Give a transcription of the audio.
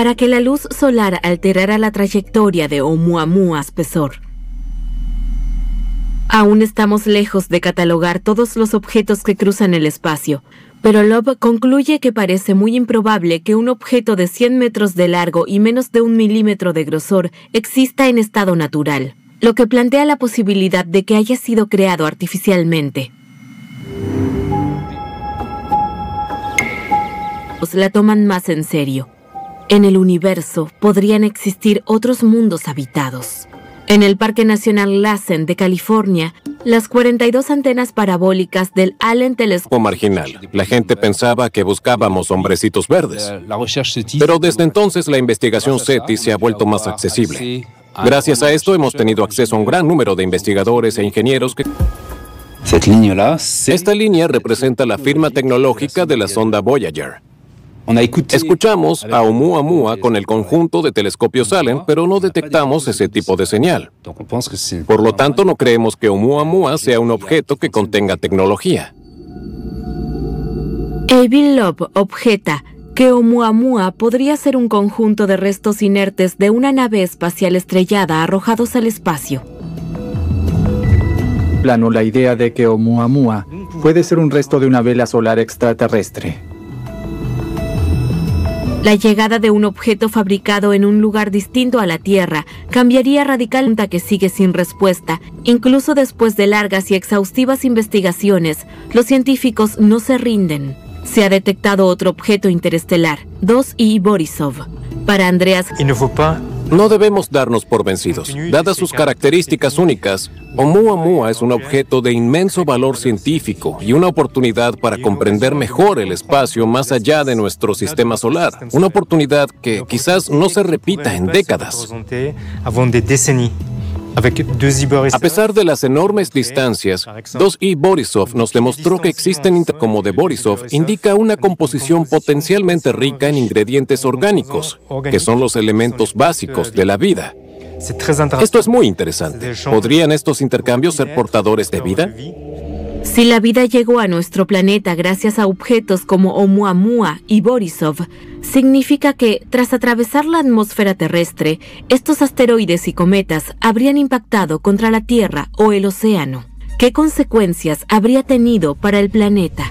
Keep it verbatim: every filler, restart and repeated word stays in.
para que la luz solar alterara la trayectoria de Oumuamua espesor. Aún estamos lejos de catalogar todos los objetos que cruzan el espacio, pero Loeb concluye que parece muy improbable que un objeto de cien metros de largo y menos de un milímetro de grosor exista en estado natural, lo que plantea la posibilidad de que haya sido creado artificialmente. La toman más en serio. En el universo podrían existir otros mundos habitados. En el Parque Nacional Lassen de California, las cuarenta y dos antenas parabólicas del Allen Telescope marginal. La gente pensaba que buscábamos hombrecitos verdes. Pero desde entonces la investigación SETI se ha vuelto más accesible. Gracias a esto hemos tenido acceso a un gran número de investigadores e ingenieros que... Esta línea representa la firma tecnológica de la sonda Voyager. Escuchamos a Oumuamua con el conjunto de telescopios Allen, pero no detectamos ese tipo de señal. Por lo tanto, no creemos que Oumuamua sea un objeto que contenga tecnología. Avi Loeb objeta que Oumuamua podría ser un conjunto de restos inertes de una nave espacial estrellada arrojados al espacio. Plano la idea de que Oumuamua puede ser un resto de una vela solar extraterrestre. La llegada de un objeto fabricado en un lugar distinto a la Tierra cambiaría radicalmente, que sigue sin respuesta. Incluso después de largas y exhaustivas investigaciones, los científicos no se rinden. Se ha detectado otro objeto interestelar, dos I Borisov. Para Andreas, no debemos darnos por vencidos. Dadas sus características únicas, Oumuamua es un objeto de inmenso valor científico y una oportunidad para comprender mejor el espacio más allá de nuestro sistema solar. Una oportunidad que quizás no se repita en décadas. A pesar de las enormes distancias, dos I Borisov nos demostró que existen inter- como de Borisov indica una composición potencialmente rica en ingredientes orgánicos, que son los elementos básicos de la vida. Esto es muy interesante. ¿Podrían estos intercambios ser portadores de vida? Si la vida llegó a nuestro planeta gracias a objetos como Oumuamua y Borisov, significa que, tras atravesar la atmósfera terrestre, estos asteroides y cometas habrían impactado contra la Tierra o el océano. ¿Qué consecuencias habría tenido para el planeta?